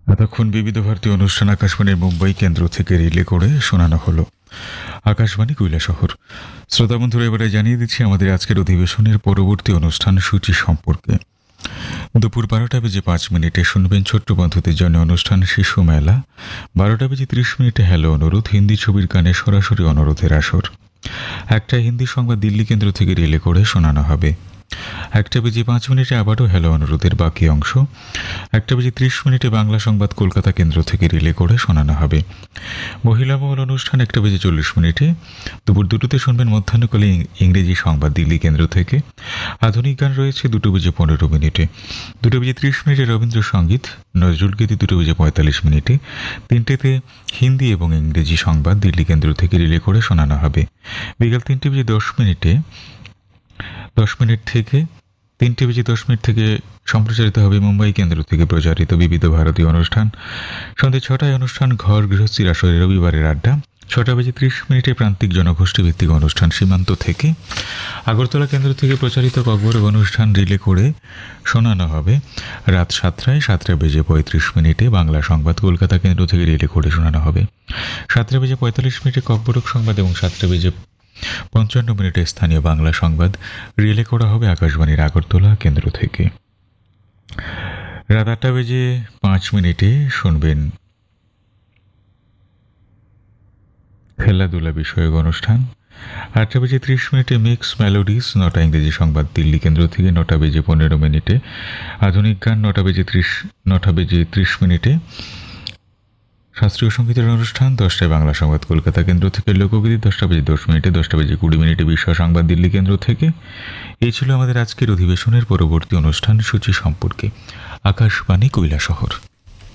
এতক্ষণ বিবিধ ভারতী অনুষ্ঠান আকাশবাণীর মুম্বাই কেন্দ্র থেকে রিলে করে শোনানো হলো। আকাশবাণী কৈলাসহর। শ্রোতা বন্ধুরা, এবারে জানিয়ে দিচ্ছি আমাদের আজকের অধিবেশনের পরবর্তী অনুষ্ঠান সূচি সম্পর্কে। দুপুর 12:05 শুনবেন ছোট্ট বন্ধুদের জন্য অনুষ্ঠান শিশু মেলা। 12:30 হ্যালো অনুরোধ, হিন্দি ছবির গানে সরাসরি অনুরোধের আসর। একটা হিন্দি সংবাদ দিল্লি কেন্দ্র থেকে রিলে করে শোনানো হবে। 1:05 আবারও হ্যালো অনুরোধের বাকি অংশ। 1:30 বাংলা সংবাদ কলকাতা কেন্দ্র থেকে রিলে করে শোনানো হবে। মহিলা মহল অনুষ্ঠান 1:40। দুপুর 2টোতে শুনবেন মধ্যাহ্নকালে ইংরেজি সংবাদ দিল্লি কেন্দ্র থেকে। আধুনিক গান রয়েছে 2:15। 2:30 রবীন্দ্রসঙ্গীত, নজরুলগীতি 2:45। 3টেতে হিন্দি এবং ইংরেজি সংবাদ দিল্লি কেন্দ্র থেকে রিলে করে শোনানো হবে। বিকাল 3:10 থেকে 3:10 থেকে সম্প্রচারিত হবে মুম্বাই কেন্দ্র থেকে প্রচারিত বিবিধ ভারতীয় অনুষ্ঠান। সন্ধ্যে 6টায় অনুষ্ঠান ঘর গৃহস্থীর আসরে রবিবারের আড্ডা। 6:30 প্রান্তিক জনগোষ্ঠী ভিত্তিক অনুষ্ঠান সীমান্ত থেকে আগরতলা কেন্দ্র থেকে প্রচারিত ককবরক অনুষ্ঠান রিলে করে শোনানো হবে। রাত 7টায় 7:35 বাংলা সংবাদ কলকাতা কেন্দ্র থেকে রিলে করে শোনানো হবে। 7:45 ককবরক সংবাদ এবং 7:55 স্থানীয় বাংলা সংবাদ রিলে করা হবে আকাশবাণীর আগরতলা কেন্দ্র থেকে। রাত 8:05 শুনবেন খেলাধুলা বিষয়ক অনুষ্ঠান। 8:30 মিক্স মেলোডিস। 9টা ইংরেজি সংবাদ দিল্লি কেন্দ্র থেকে। 9:15 আধুনিক গান। 9:30 শাস্ত্রীয় সঙ্গীতের অনুষ্ঠান। 10টায় বাংলা সংবাদ কলকাতা কেন্দ্র থেকে লোকগীতি। 10:10 10:20 বিশ্ব সংবাদ দিল্লি কেন্দ্র থেকে। এই ছিল আমাদের আজকের অধিবেশনের পরবর্তী অনুষ্ঠান সূচি সম্পর্কে। আকাশবাণী কৈলাসহর।